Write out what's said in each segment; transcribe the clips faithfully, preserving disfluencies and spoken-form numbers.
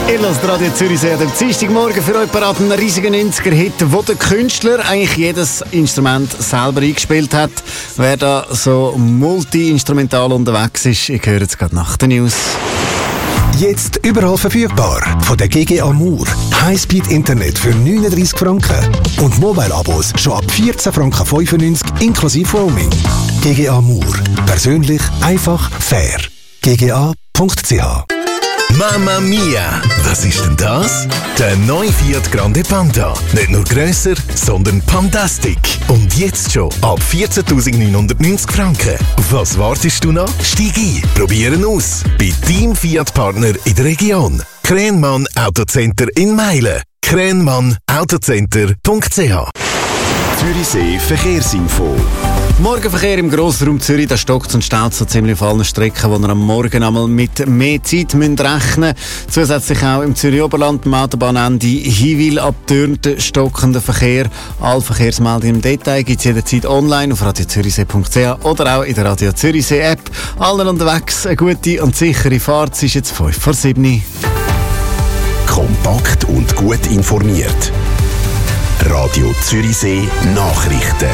Ihr hört Radio Zürichsee am Dienstagmorgen für euch parat einen riesigen neunziger-Hit, wo der Künstler eigentlich jedes Instrument selber eingespielt hat. Wer da so multi-instrumental unterwegs ist, ich höre jetzt gerade nach den News. Jetzt überall verfügbar. Von der G G Amour. Highspeed-Internet für neununddreissig Franken. Und Mobile-Abos schon ab vierzehn Franken fünfundneunzig inklusive Roaming. G G Amour. Persönlich, einfach, fair. g g a punkt c h. Mamma Mia! Was ist denn das? Der neue Fiat Grande Panda. Nicht nur grösser, sondern Pandastic. Und jetzt schon ab vierzehntausendneunhundertneunzig Franken. Auf was wartest du noch? Steig ein, probieren aus. Bei deinem Fiat-Partner in der Region. Krenmann Autocenter in Meilen. krenmann autocenter punkt c h. Zürichsee Verkehrsinfo. Morgenverkehr im Grossraum Zürich, da stockt und staut so ziemlich auf allen Strecken, wo ihr am Morgen einmal mit mehr Zeit müsst rechnen müsst. Zusätzlich auch im Zürich-Oberland, am Autobahnende Hinwil ab Thürn, stockender Verkehr. Alle Verkehrsmeldungen im Detail gibt es jederzeit online auf radio zürichsee punkt c h oder auch in der Radio Zürichsee App. Allen unterwegs eine gute und sichere Fahrt. Es ist jetzt fünf vor sieben. Kompakt und gut informiert. Radio Zürichsee Nachrichten.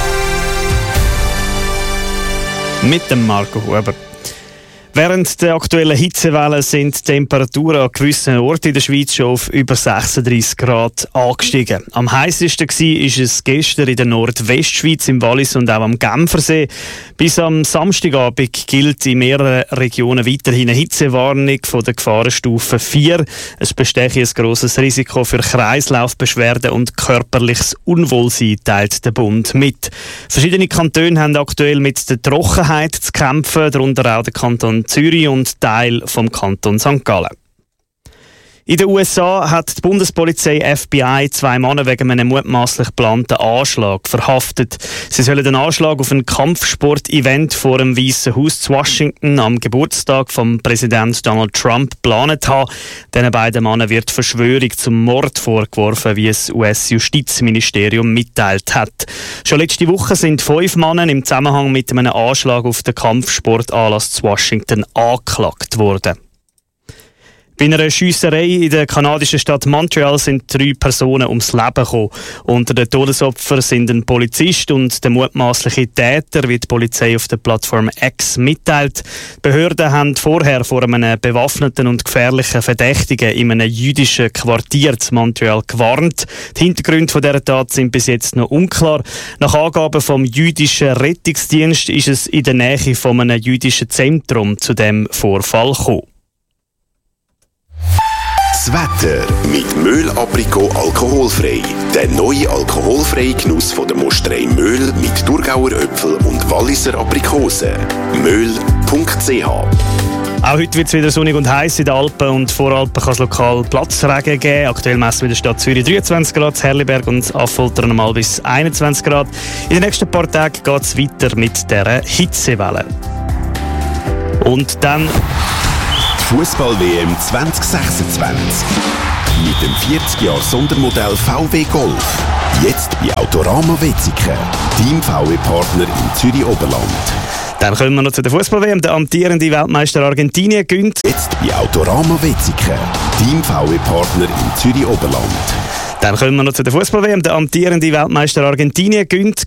Mit dem Marco Huber. Während der aktuellen Hitzewelle sind die Temperaturen an gewissen Orten in der Schweiz schon auf über sechsunddreissig Grad angestiegen. Am heißesten war es gestern in der Nordwestschweiz, im Wallis und auch am Genfersee. Bis am Samstagabend gilt in mehreren Regionen weiterhin eine Hitzewarnung von der Gefahrenstufe vier. Es besteht ein grosses Risiko für Kreislaufbeschwerden und körperliches Unwohlsein, teilt der Bund mit. Verschiedene Kantone haben aktuell mit der Trockenheit zu kämpfen, darunter auch der Kanton Zürich und Teil vom Kanton Sankt Gallen. In den U S A hat die Bundespolizei F B I zwei Männer wegen einem mutmaßlich geplanten Anschlag verhaftet. Sie sollen den Anschlag auf ein Kampfsport-Event vor dem Weißen Haus zu Washington am Geburtstag vom Präsidenten Donald Trump geplant haben. Diesen beiden Männern wird Verschwörung zum Mord vorgeworfen, wie es U S-Justizministerium mitteilt hat. Schon letzte Woche sind fünf Männer im Zusammenhang mit einem Anschlag auf den Kampfsportanlass zu Washington angeklagt worden. Bei einer Schiesserei in der kanadischen Stadt Montreal sind drei Personen ums Leben gekommen. Unter den Todesopfern sind ein Polizist und der mutmaßliche Täter, wie die Polizei auf der Plattform X mitteilt. Die Behörden haben vorher vor einem bewaffneten und gefährlichen Verdächtigen in einem jüdischen Quartier zu Montreal gewarnt. Die Hintergründe von dieser Tat sind bis jetzt noch unklar. Nach Angaben vom jüdischen Rettungsdienst ist es in der Nähe von einem jüdischen Zentrum zu dem Vorfall gekommen. Das Wetter mit Möhl Aprikot alkoholfrei. Der neue alkoholfreie Genuss von der Mosterei Möhl mit Thurgauer Äpfel und Walliser Aprikosen. möhl punkt c h. Auch heute wird es wieder sonnig und heiß in den Alpen und Voralpen kann es lokal Platzregen geben. Aktuell messen wir in der Stadt Zürich dreiundzwanzig Grad, Herliberg und Affolter normal bis einundzwanzig Grad. In den nächsten paar Tagen geht es weiter mit dieser Hitzewelle. Und dann Fußball-W M zwanzig sechsundzwanzig. Mit dem vierzig Jahre Sondermodell V W Golf. Jetzt bei Autorama Wetzikon. Team V W-Partner im Zürich-Oberland. Dann kommen wir noch zu der Fußball-W M. Der amtierende Weltmeister Argentinien gönnt. Jetzt bei Autorama Wetzikon. Team V W-Partner im Zürich-Oberland. Dann kommen wir noch zu der Fußball-W M. Der amtierende Weltmeister Argentinien gönnt